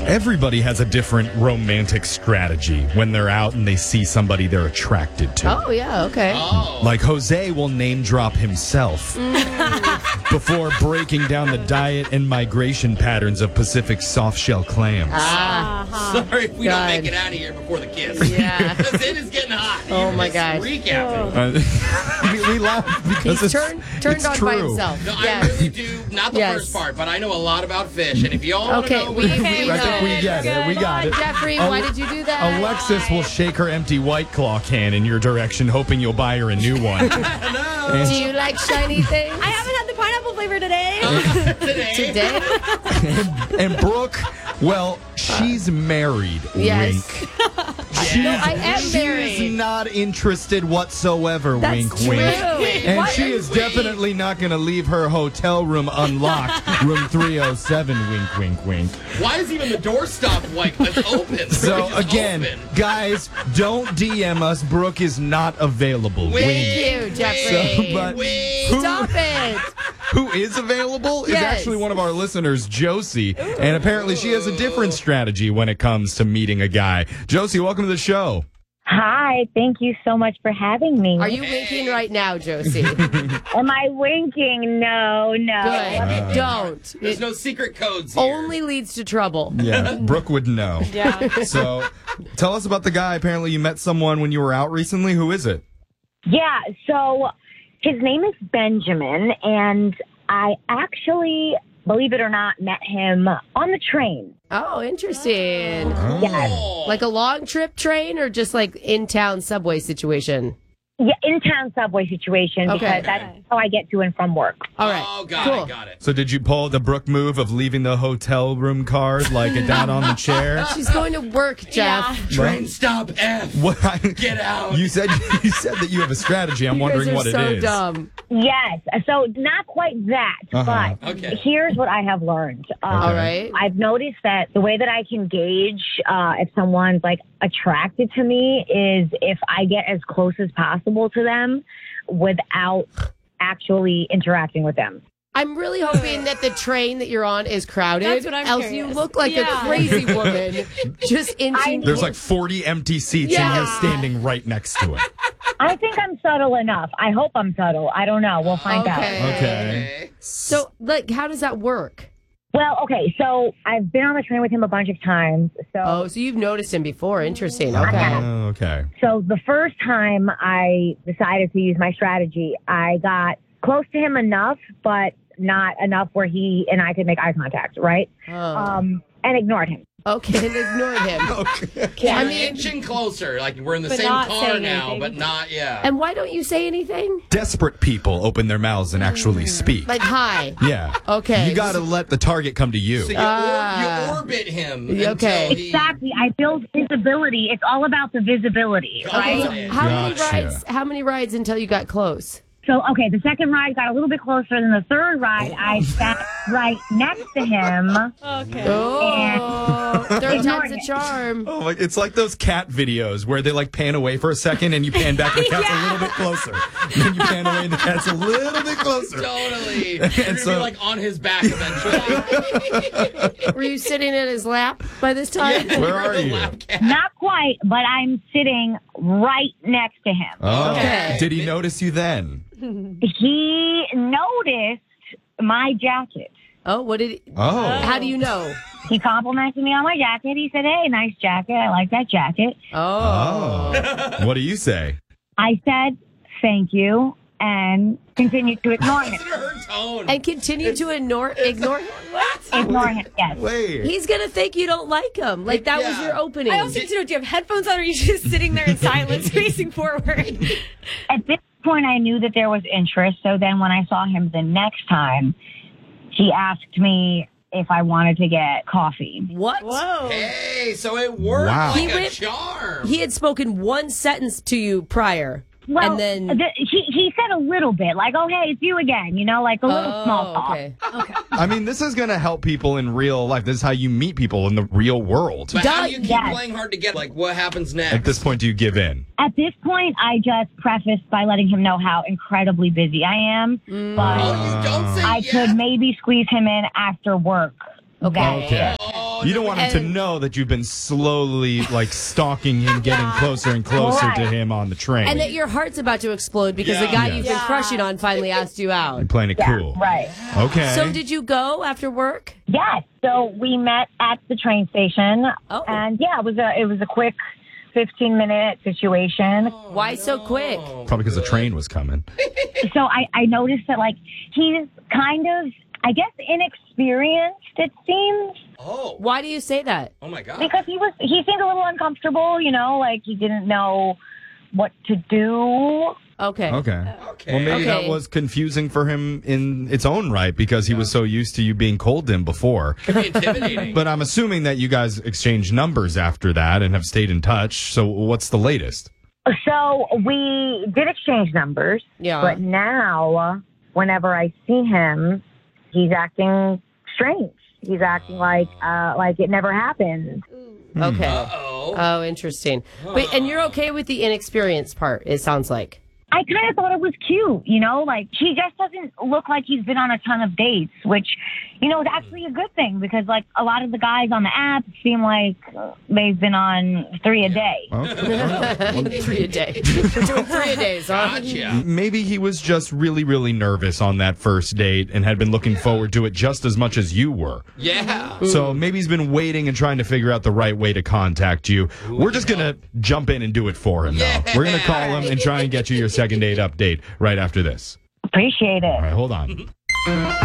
Everybody has a different romantic strategy when they're out and they see somebody they're attracted to. Oh, yeah, okay. Like Jose will name drop himself before breaking down the diet and migration patterns of Pacific softshell clams. Sorry if we don't make it out of here before the kiss. Yeah. Because it is getting hot. Oh, my gosh. Recap. We laugh because He's it's turned on true. by himself. No, Yes. I really do. Not the first part, but I know a lot about fish. And if you all want to know... I think we get it. We got it. Jeffrey, why did you do that? Alexis will shake her empty White Claw can in your direction, hoping you'll buy her a new one. Do you like shiny things? I haven't had the pineapple flavor today. Today? And Brooke, well, she's married. Yes. Wink. I am married. She's not interested whatsoever. That's wink, true. wink. And What? she is definitely not going to leave her hotel room unlocked. Room 307. Wink, wink, wink. Why is even the doorstop like open? So It's again, open. guys, don't DM us. Brooke is not available. Thank you, Jeffrey. So, but Stop it. who is available is Yes. actually one of our listeners, Josie. And apparently she has a different strategy when it comes to meeting a guy. Josie, welcome to the show. Hi, thank you so much for having me. Are you winking right now, Josie? Am I winking? No. Good. Don't. There's no secret codes here. Only leads to trouble. Yeah, Brooke would know. Yeah. So tell us about the guy. Apparently you met someone when you were out recently. Who is it? Yeah, so his name is Benjamin, and I actually, believe it or not, met him on the train. Oh, interesting. Yes. Like a long trip train or just like in-town subway situation? Yeah, in-town subway situation, Okay. because that's how I get to and from work. All right. Oh, got Cool. it, got it. So did you pull the Brooke move of leaving the hotel room card like down on the chair? She's going to work, Jeff. Train stop F. What? Get out. You said that you have a strategy. I'm wondering you what guys are it so is. dumb. Yes, so not quite that, but Okay. here's what I have learned. All right. I've noticed that the way that I can gauge if someone's like attracted to me is if I get as close as possible to them without actually interacting with them. I'm really hoping that the train that you're on is crowded. That's what I'm else curious. you look like a crazy woman just inching. There's like 40 empty seats and you're standing right next to it. I think I'm subtle enough. I hope I'm subtle. I don't know. We'll find out. Okay. So, like, how does that work? Well, okay, so I've been on the train with him a bunch of times. So you've noticed him before. Interesting. Okay. Okay. So the first time I decided to use my strategy, I got close to him enough, but not enough where he and I could make eye contact, right? And ignored him. Okay, and ignored him. Yeah, I I mean- inching closer. Like we're in the But same not car saying now, anything. but not, yeah. And why don't you say anything? Desperate people open their mouths and actually speak. Like, hi. Yeah. Okay. You got to let the target come to you. So you orbit him okay. until he... Exactly. I build visibility. It's all about the visibility, right? Got it. How many rides until you got close? So, okay, the second ride got a little bit closer than the third ride. I sat right next to him. Okay. Oh, third time's a it. charm. Oh, like it's like those cat videos where they like pan away for a second and you pan back and the cat's a little bit closer. And then you pan away and the cat's a little bit closer. Totally. You're going to so- be like on his back eventually. Were you sitting in his lap by this time? Where are you? Not quite, but I'm sitting right next to him. Oh. Okay. Did he notice you then? He noticed my jacket. Oh, what did? Oh. How do you know? He complimented me on my jacket. He said, "Hey, nice jacket. I like that jacket." Oh. What do you say? I said, "Thank you," and continued to ignore him. Listen to her tone. And continue to ignore him. Ignore him, yes. Wait. He's gonna think you don't like him. Like that was Yeah. your opening. I also need to know, do you have headphones on or are you just sitting there in silence facing forward? At this point, I knew that there was interest. So then when I saw him the next time, he asked me if I wanted to get coffee. What? Whoa. Hey, so it worked Wow. like He a went- charm. He had spoken one sentence to you prior. Well, and then he said a little bit, like, "Oh, hey, it's you again," like a little small talk. Okay. I mean, this is going to help people in real life. This is how you meet people in the real world. But how do you keep Yes. playing hard to get? Like, what happens next? At this point, do you give in? At this point, I just prefaced by letting him know how incredibly busy I am, but Oh, you don't say I yes. could maybe squeeze him in after work. Okay. Okay. Oh, You don't want him to know that you've been slowly, like, stalking him, getting closer and closer to him on the train. And that your heart's about to explode because the guy you've been crushing on finally asked you out. You're playing it cool. Right. Okay. So did you go after work? Yes. So we met at the train station. Oh. And it was a quick 15-minute situation. Why so quick? Probably because the train was coming. So I noticed that, like, he's kind of, I guess, inexperienced, it seems. Oh. Why do you say that? Oh, my God. Because he seemed a little uncomfortable, like he didn't know what to do. Okay. Well, maybe that was confusing for him in its own right because he was so used to you being cold to him before. Could be intimidating. But I'm assuming that you guys exchanged numbers after that and have stayed in touch. So what's the latest? So we did exchange numbers. Yeah. But now, whenever I see him, he's acting strange. He's acting like it never happened. Okay. Uh-oh. Oh, interesting. Wait, and you're okay with the inexperienced part, it sounds like. I kind of thought it was cute, like he just doesn't look like he's been on a ton of dates, which, is actually a good thing because, like, a lot of the guys on the app seem like they've been on 3 a day. Okay. 3 a day. We're doing 3 a day, huh? Gotcha. Maybe he was just really, really nervous on that first date and had been looking forward to it just as much as you were. Yeah. So maybe he's been waiting and trying to figure out the right way to contact you. We're just going to jump in and do it for him, though. We're going to call him and try and get you your second date update right after this. Appreciate it. All right, hold on.